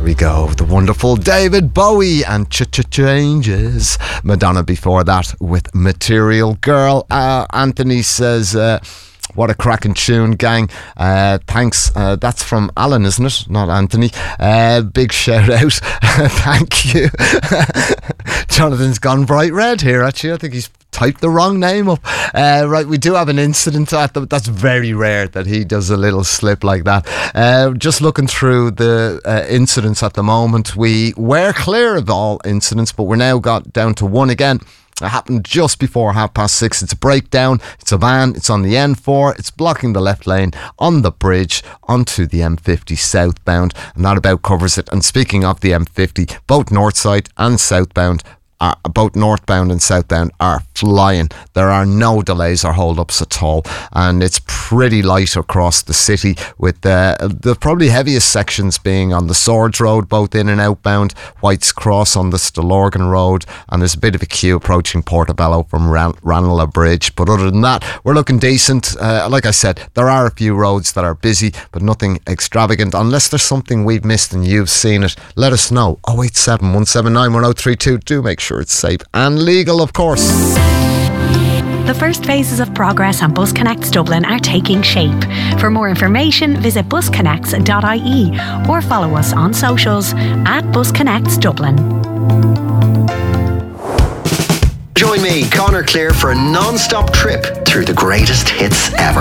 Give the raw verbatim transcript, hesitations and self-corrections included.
we go. The wonderful David Bowie and Ch-Ch-Changes. Madonna before that with Material Girl. Uh, Anthony says... Uh, What a cracking tune, gang. Uh, thanks. Uh, that's from Alan, isn't it? Not Anthony. Uh, big shout out. Thank you. Jonathan's gone bright red here, actually. I think he's typed the wrong name up. Uh, right, we do have an incident. That's very rare that he does a little slip like that. Uh, just looking through the uh, incidents at the moment, we were clear of all incidents, but we're now got down to one again. It happened just before half past six. It's a breakdown. It's a van. It's on the N four. It's blocking the left lane on the bridge onto the M fifty southbound. And that about covers it. And speaking of the M fifty, both north side and southbound, are, both northbound and southbound are flying. There are no delays or hold-ups at all. And it's pretty light across the city, with uh, the probably heaviest sections being on the Swords Road, both in and outbound, White's Cross on the Stillorgan Road, and there's a bit of a queue approaching Portobello from Ran- Ranelagh Bridge. But other than that, we're looking decent. Uh, like I said, there are a few roads that are busy, but nothing extravagant. Unless there's something we've missed and you've seen it, let us know. oh eight seven, one seven nine, one oh three two. Do make sure it's safe and legal, of course. The first phases of progress on Bus Connects Dublin are taking shape. For more information, visit bus connects dot I E or follow us on socials at Bus Connects Dublin. Join me, Conor Clear, for a non-stop trip through the greatest hits ever.